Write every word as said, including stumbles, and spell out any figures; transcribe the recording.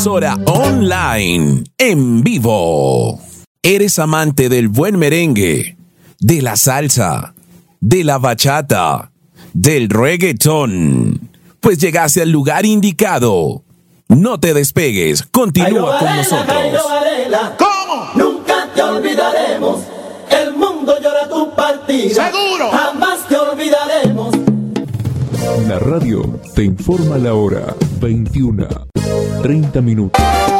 Emisora online, en vivo. ¿Eres amante del buen merengue, de la salsa, de la bachata, del reggaetón? Pues llegaste al lugar indicado. No te despegues, continúa con nosotros. ¿Cómo? Nunca te olvidaremos. El mundo llora tu partida. ¡Seguro! Jamás te olvidaremos. La radio te informa la hora. veintiuna, treinta minutos.